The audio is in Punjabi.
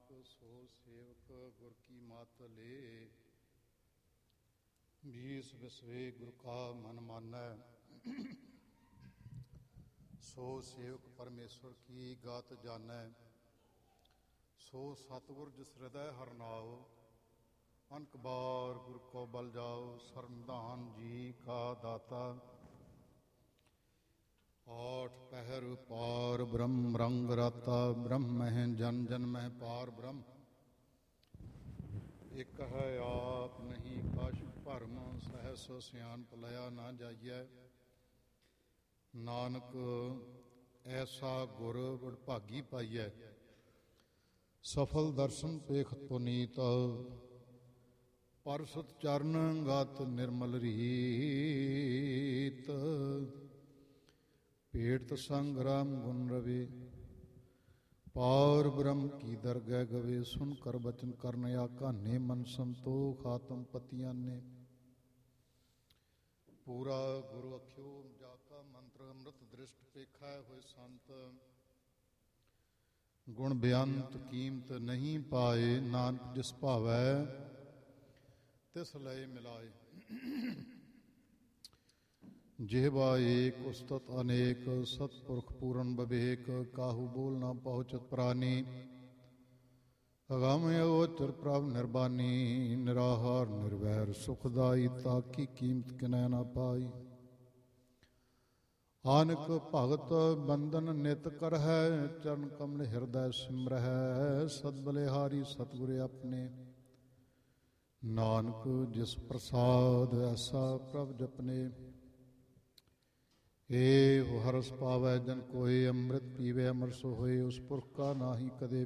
ਸੋ ਸੇਵਕ ਗੁਰ ਕੀ ਮਤ ਲੇ, ਬੀਸ ਵਿਸਵੇ ਗੁਰ ਕਾ ਮਨ ਮਾਨੈ। ਸੋ ਸੇਵਕ ਪਰਮੇਸ਼ਵਰ ਕੀ ਗਾਤ ਜਾਣੈ, ਸੋ ਸਤਿਗੁਰ ਜਿਸ ਹਿਰਦੈ ਹਰਨਾਉ। ਅਨਕ ਬਾਰ ਗੁਰ ਕੋ ਬਲ ਜਾਉ, ਸਰਨਿਧਾਨ ਜੀ ਕਾ ਦਾਤਾ। ਆਠ ਪਹਿਰ ਪਾਰ ਬ੍ਰਹਮ ਰੰਗ ਰਾਤਾ, ਬ੍ਰਹਮ ਮਹਿ ਜਨ ਜਨ ਮਹਿ ਪਾਰ ਬ੍ਰਹਮ। ਇਕ ਹੈ ਆਪ ਨਹੀਂ ਕਛ ਭਰਮ, ਸਹਿਸ ਸਿਆਣਪ ਲਿਆ ਨਾ ਜਾਈਐ। ਨਾਨਕ ਐਸਾ ਗੁਰ ਵਡਭਾਗੀ ਪਾਈਐ, ਸਫਲ ਦਰਸ਼ਨ ਪੇਖ ਪੁਨੀਤ। ਪਰਸਤ ਚਰਨ ਗਤ ਨਿਰਮਲ ਰੀਤ, ਭੇਟ ਸੰਗ ਰਾਮ ਗੁਣ ਰਵੇ। ਪਾਰ ਬ੍ਰਹਮ ਕੀ ਦਰਗਹਿ ਗਵੇ, ਸੁਨ ਕਰ ਬਚਨ ਕਰਨ ਆਕਾਨੇ। ਮਨ ਸੰਤੋਖ ਆਤਮ ਪਤੀਆਂ ਨੇ, ਪੂਰਾ ਗੁਰੂ ਅਖਿਓ ਜਾ ਕਾ ਮੰਤਰ। ਅੰਮ੍ਰਿਤ ਦ੍ਰਿਸ਼ਟ ਪੇਖਾ ਹੋਏ ਸੰਤ, ਗੁਣ ਬੇਅੰਤ ਕੀਮਤ ਨਹੀਂ ਪਾਏ। ਨਾਨਕ ਜਿਸ ਭਾਵੈ ਤਿਸ ਲਏ ਮਿਲਾਏ। ਜਿਹਵਾ ਏਕ ਉਸਤਤ ਅਨੇਕ, ਸਤਪੁਰਖ ਪੂਰਨ ਬਵੇਕ। ਕਾਹੂ ਬੋਲ ਨਾ ਪਹੁੰਚਤ ਪ੍ਰਾਨੀ, ਅਗਮ ਅਗੋਚਰ ਪ੍ਰਭ ਨਿਰਬਾਨੀ। ਨਿਰਾਹਾਰ ਨਿਰਵੈਰ ਸੁਖਦਾਈ, ਤਾਕੀ ਕੀਮਤ ਕਿਨੈ ਨਾ ਪਾਈ। ਆਨਕ ਭਗਤ ਬੰਧਨ ਨਿਤ ਕਰਹਿ, ਚਰਨ ਕਮਲ ਹਿਰਦੈ ਸਿਮਰਹਿ। ਸਦ ਬਲਿਹਾਰੀ ਸਤਿਗੁਰ ਆਪਣੇ, ਨਾਨਕ ਜਿਸ ਪ੍ਰਸਾਦ ਐਸਾ ਪ੍ਰਭ ਜਪਨੇ। ਏਹੁ ਹਰਸ ਪਾਵੈ ਜਨ ਕੋਇ, ਅੰਮ੍ਰਿਤ ਪੀਵੈ ਅਮਰ ਸੋ ਹੋਏ। ਉਸ ਪੁਰਖ ਕਾ ਨਾਹੀ ਕਦੇ